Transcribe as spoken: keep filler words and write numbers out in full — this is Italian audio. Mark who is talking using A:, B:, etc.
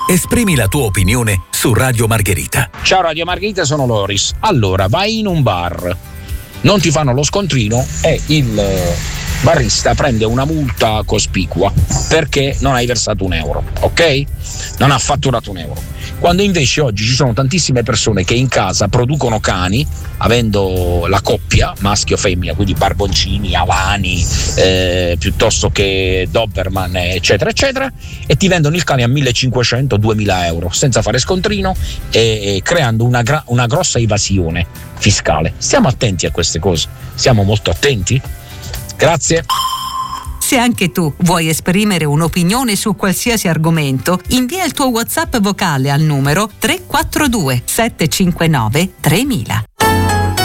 A: Esprimi la tua opinione su Radio Margherita.
B: Ciao Radio Margherita, sono Loris. Allora, vai in un bar, non ti fanno lo scontrino e il barista prende una multa cospicua perché non hai versato un euro, ok? Non ha fatturato un euro. Quando invece oggi ci sono tantissime persone che in casa producono cani, avendo la coppia maschio-femmina, quindi barboncini, alani, eh, piuttosto che doberman, eccetera, eccetera, e ti vendono il cane a millecinquecento duemila euro senza fare scontrino e, e creando una, gra- una grossa evasione fiscale. Stiamo attenti a queste cose, siamo molto attenti. Grazie.
C: Se anche tu vuoi esprimere un'opinione su qualsiasi argomento, invia il tuo WhatsApp vocale al numero tre quattro due sette cinque nove tremila.